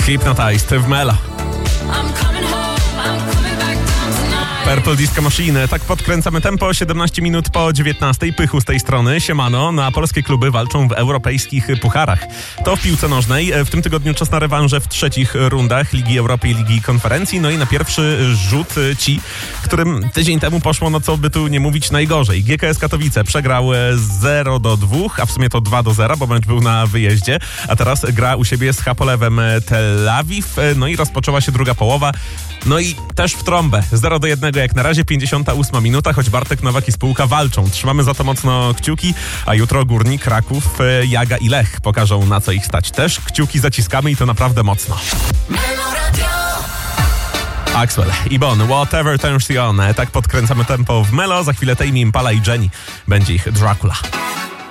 Hypnotized w Melo. Purple Disco Machine. Tak podkręcamy tempo. 17 minut po 19. Pychu z tej strony. Siemano. No a polskie kluby walczą w europejskich pucharach. To w piłce nożnej. W tym tygodniu czas na rewanże w trzecich rundach Ligi Europy i Ligi Konferencji. No i na pierwszy rzut ci, którym tydzień temu poszło, no co by tu nie mówić, najgorzej. GKS Katowice przegrał 0-2, a w sumie to 2-0, bo mecz był na wyjeździe. A teraz gra u siebie z Hapolewem Tel Awiw. No i rozpoczęła się druga połowa. No i też w trąbę. 0-1 jak na razie, 58 minuta, choć Bartek Nowak i spółka walczą. Trzymamy za to mocno kciuki, a jutro Górnik, Kraków, Jaga i Lech pokażą, na co ich stać. Też kciuki zaciskamy i to naprawdę mocno. Axwell i Bon, Whatever Turns You On. Tak podkręcamy tempo w Melo. Za chwilę Tame Impala i Jenny. Będzie ich Dracula.